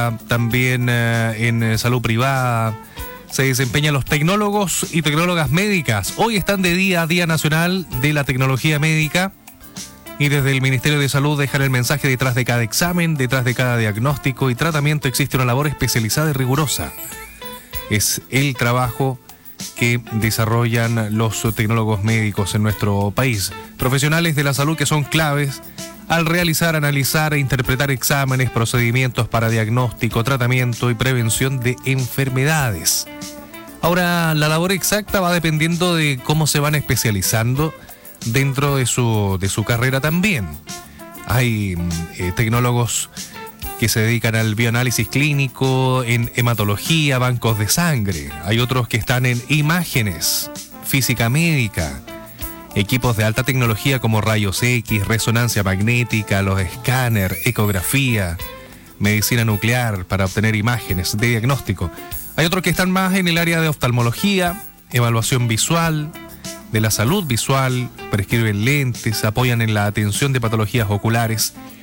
también en salud privada. Se desempeñan los tecnólogos y tecnólogas médicas. Hoy están de Día Nacional de la Tecnología Médica. Y desde el Ministerio de Salud dejan el mensaje: detrás de cada examen, detrás de cada diagnóstico y tratamiento existe una labor especializada y rigurosa. Es el trabajo que desarrollan los tecnólogos médicos en nuestro país. Profesionales de la salud que son claves al realizar, analizar e interpretar exámenes, procedimientos para diagnóstico, tratamiento y prevención de enfermedades. Ahora, la labor exacta va dependiendo de cómo se van especializando dentro de su carrera también. Hay tecnólogos que se dedican al bioanálisis clínico, en hematología, bancos de sangre. Hay otros que están en imágenes, física médica, equipos de alta tecnología como rayos X, resonancia magnética, los escáner, ecografía, medicina nuclear para obtener imágenes de diagnóstico. Hay otros que están más en el área de oftalmología, evaluación visual, de la salud visual, prescriben lentes, apoyan en la atención de patologías oculares